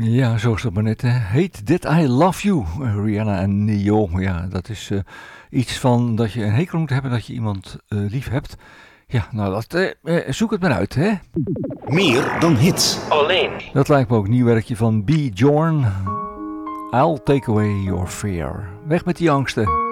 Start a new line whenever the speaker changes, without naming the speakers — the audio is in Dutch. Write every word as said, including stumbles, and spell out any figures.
Ja, zo is dat maar net. Hè. Hate That I Love You, Rihanna en Neo. Ja, dat is uh, iets van dat je een hekel moet hebben dat je iemand uh, lief hebt. Ja, nou, dat, uh, uh, zoek het maar uit, hè.
Meer dan hits. Alleen.
Dat lijkt me ook een nieuw werkje van B. Jorn. I'll take away your fear. Weg met die angsten.